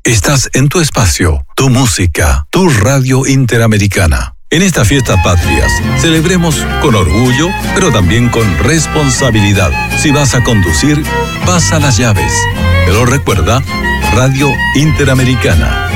Estás en tu espacio, tu música, tu radio interamericana. En estas fiestas patrias, celebremos con orgullo, pero también con responsabilidad. Si vas a conducir, pasa las llaves. Pero recuerda, Radio Interamericana,